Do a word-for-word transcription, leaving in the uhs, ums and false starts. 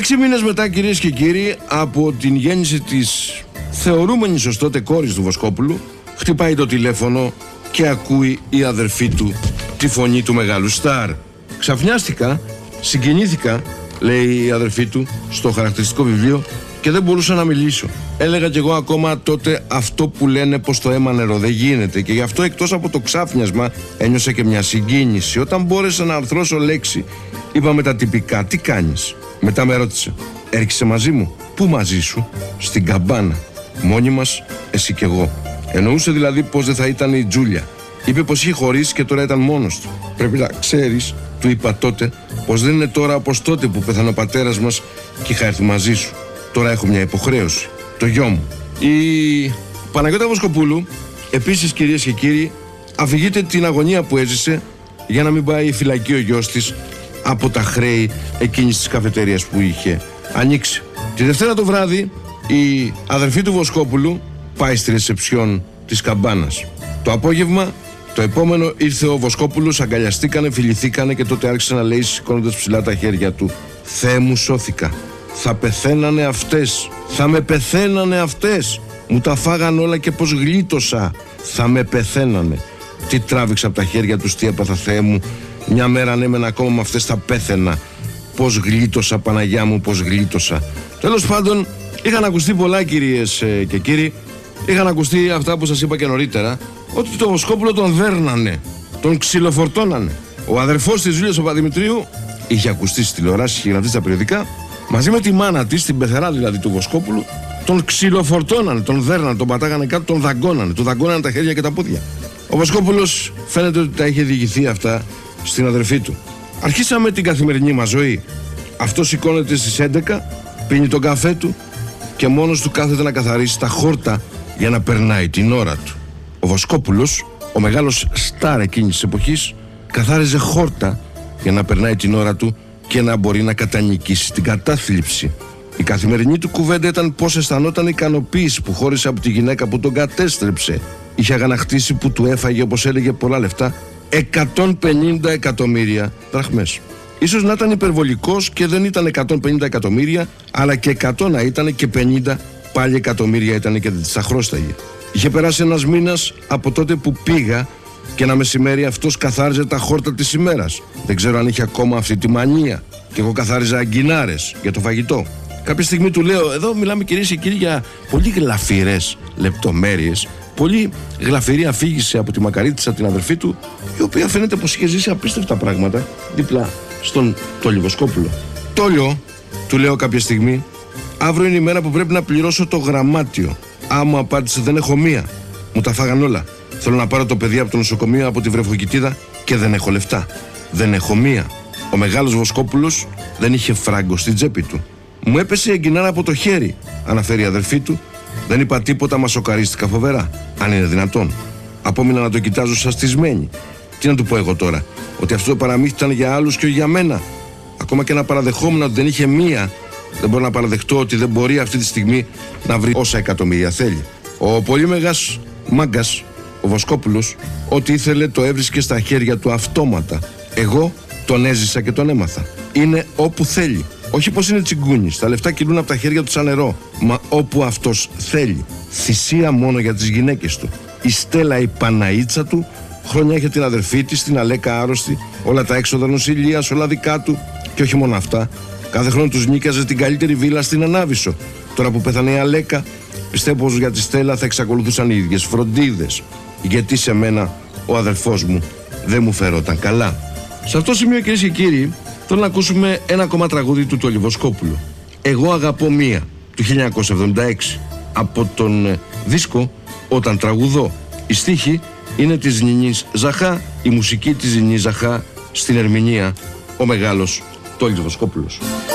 Έξι μήνες μετά, κυρίες και κύριοι, από την γέννηση της θεωρούμενης ως τότε κόρης του Βοσκόπουλου, χτυπάει το τηλέφωνο και ακούει η αδερφή του τη φωνή του μεγάλου στάρ. Ξαφνιάστηκα, συγκινήθηκα, λέει η αδερφή του στο χαρακτηριστικό βιβλίο, και δεν μπορούσα να μιλήσω. Έλεγα κι εγώ ακόμα τότε αυτό που λένε πως το αίμα νερό δεν γίνεται, και γι' αυτό εκτός από το ξάφνιασμα ένιωσα και μια συγκίνηση. Όταν μπόρεσα να αρθρώσω λέξη, είπα με τα τυπικά: τι κάνεις? Μετά με ρώτησε: έρχεσαι μαζί μου? Πού μαζί σου? Στην καμπάνα. Μόνοι μας, εσύ κι εγώ. Εννοούσε δηλαδή πως δεν θα ήταν η Τζούλια. Είπε πως είχε χωρίσει και τώρα ήταν μόνος του. Πρέπει να ξέρεις, του είπα τότε, πως δεν είναι τώρα όπως τότε που πέθανε ο πατέρας μας και είχα έρθει μαζί σου. Τώρα έχω μια υποχρέωση. Το γιο μου. Η Παναγιώτα Βοσκοπούλου, επίσης, κυρίες και κύριοι, αφηγείται την αγωνία που έζησε για να μην πάει φυλακή ο γιος της από τα χρέη εκείνης της καφετέριας που είχε ανοίξει. Τη Δευτέρα το βράδυ, η αδερφή του Βοσκόπουλου πάει στη ρεσεψιόν της καμπάνας. Το απόγευμα, το επόμενο, ήρθε ο Βοσκόπουλος, αγκαλιαστήκανε, φιληθήκανε, και τότε άρχισε να λέει, σηκώνοντας ψηλά τα χέρια του: Θεέ μου, σώθηκα. Θα πεθαίνανε αυτές. Θα με πεθαίνανε αυτές. Μου τα φάγαν όλα και πως γλίτωσα. Θα με πεθαίνανε. Τι τράβηξα από τα χέρια τους, τι έπαθα, Θεέ μου. Μια μέρα αν έμενα ακόμα με αυτές θα πέθαινα. Πως γλίτωσα, Παναγιά μου, πως γλίτωσα. Τέλος πάντων, είχαν ακουστεί πολλά, κυρίες και κύριοι. Είχαν ακουστεί αυτά που σας είπα και νωρίτερα, ότι το Βοσκόπουλο τον δέρνανε, τον ξυλοφορτώνανε. Ο αδερφός της Ζούλιας, ο Παπαδημητρίου, είχε ακουστεί στη τηλεόραση, είχε γραφτεί στα περιοδικά, μαζί με τη μάνα της, την πεθερά δηλαδή του Βοσκόπουλου, τον ξυλοφορτώνανε, τον δέρνανε, τον πατάγανε κάτω, τον δαγκώνανε, του δαγκώνανε τα χέρια και τα πόδια. Ο Βοσκόπουλος φαίνεται ότι τα είχε διηγηθεί αυτά στην αδερφή του. Αρχίσαμε την καθημερινή μας ζωή. Αυτό σηκώνεται στις έντεκα, πίνει τον καφέ του και μόνος του κάθεται να καθαρίσει τα χόρτα για να περνάει την ώρα του. Ο Βοσκόπουλος, ο μεγάλος στάρ εκείνης της εποχής, καθάριζε χόρτα για να περνάει την ώρα του και να μπορεί να κατανικήσει την κατάθλιψη. Η καθημερινή του κουβέντα ήταν πως αισθανόταν ικανοποίηση που χώρισε από τη γυναίκα που τον κατέστρεψε. Είχε αγανακτήσει που του έφαγε, όπως έλεγε, πολλά λεφτά, εκατόν πενήντα εκατομμύρια δραχμές. Ίσως να ήταν υπερβολικός και δεν ήταν εκατόν πενήντα εκατομμύρια, αλλά και εκατό να ήταν και πενήντα πάλι εκατομμύρια ήταν και δεν τις αχρόσταγε. Είχε περάσει ένας μήνας από τότε που πήγα και ένα μεσημέρι αυτός καθάριζε τα χόρτα της ημέρας. Δεν ξέρω αν είχε ακόμα αυτή τη μανία. Και εγώ καθάριζα αγκινάρες για το φαγητό. Κάποια στιγμή του λέω: εδώ μιλάμε, κυρίες και κύριοι, για πολύ γλαφυρές λεπτομέρειες, πολύ γλαφυρή αφήγηση από τη Μακαρίτισσα, την αδερφή του, η οποία φαίνεται πως είχε ζήσει απίστευτα πράγματα δίπλα στον Τόλι Βοσκόπουλο. Τόλιο, του λέω κάποια στιγμή, αύριο είναι η μέρα που πρέπει να πληρώσω το γραμμάτιο. Α, μου απάντησε: δεν έχω μία. Μου τα φάγαν όλα. Θέλω να πάρω το παιδί από το νοσοκομείο, από τη Βρεφοκοιτίδα, και δεν έχω λεφτά. Δεν έχω μία. Ο μεγάλος Βοσκόπουλος δεν είχε φράγκο στην τσέπη του. Μου έπεσε η αγκινάρα από το χέρι, αναφέρει η αδερφή του. Δεν είπα τίποτα, μα σοκαρίστηκα φοβερά. Αν είναι δυνατόν. Απόμεινα να το κοιτάζω σαστισμένη. Τι να του πω εγώ τώρα? Ότι αυτό το παραμύθι ήταν για άλλους και όχι για μένα? Ακόμα και να παραδεχόμουν ότι δεν είχε μία, δεν μπορώ να παραδεχτώ ότι δεν μπορεί αυτή τη στιγμή να βρει όσα εκατομμύρια θέλει. Ο πολύ μεγάλος μάγκας, ο Βοσκόπουλος, ό,τι ήθελε το έβρισκε στα χέρια του αυτόματα. Εγώ τον έζησα και τον έμαθα. Είναι όπου θέλει. Όχι πως είναι τσιγκούνης, τα λεφτά κυλούν από τα χέρια του σαν νερό. Μα όπου αυτός θέλει. Θυσία μόνο για τις γυναίκες του. Η Στέλλα, η Παναΐτσα του, χρόνια είχε την αδερφή της, την Αλέκα άρρωστη, όλα τα έξοδα νοσηλείας, όλα δικά του. Και όχι μόνο αυτά, κάθε χρόνο τους νίκιαζε την καλύτερη βίλα στην Ανάβησο. Τώρα που πέθανε η Αλέκα, πιστεύω πως για τη Στέλλα θα εξακολουθούσαν οι ίδιες φροντίδες. Γιατί σε μένα ο αδερφός μου δεν μου φερόταν καλά. Σε αυτό το σημείο, κυρίες και κύριοι, θέλω να ακούσουμε ένα ακόμα τραγούδι του Τόλι Βοσκόπουλου. Εγώ αγαπώ μία, του χίλια εννιακόσια εβδομήντα έξι. Από τον δίσκο Όταν τραγουδώ. Η στίχη είναι της Νινής Ζαχά, η μουσική της Νινής Ζαχά, στην ερμηνεία ο μεγάλος Τόλις Βοσκόπουλος.